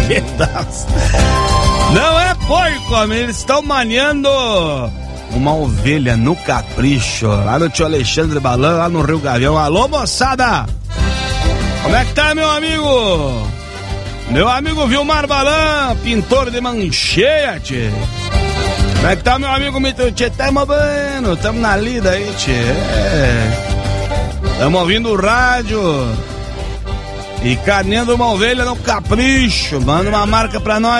pedaço. Não é porco, homem, eles estão maniando uma ovelha no Capricho, lá no Tio Alexandre Balan, lá no Rio Gavião. Alô, moçada! Como é que tá, meu amigo? Meu amigo Vilmar Balan, pintor de mancheia, tchê. Como é que tá, meu amigo Mito? Tchê, tamo bem, tamo na lida aí, tchê. Tamo ouvindo o rádio e carneando uma ovelha no Capricho. Manda uma marca pra nós.